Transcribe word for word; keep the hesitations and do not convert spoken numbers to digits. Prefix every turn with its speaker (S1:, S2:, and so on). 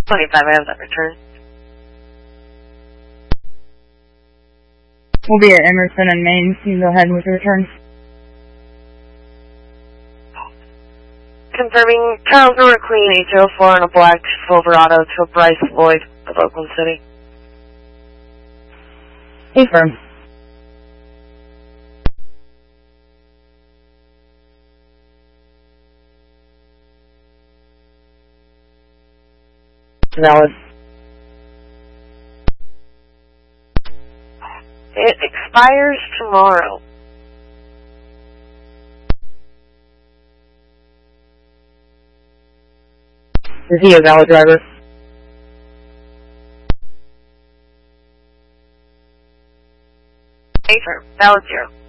S1: twenty-five, I have that return.
S2: We'll be at Emerson and Maine. You can go ahead with your return.
S1: Confirming Charles Brewer Queen H oh four on a black Silverado to a Bryce Lloyd of Oakland City.
S2: Confirm. Valid.
S1: It expires tomorrow.
S2: Is he a valid driver?
S1: Confirm. Valid zero.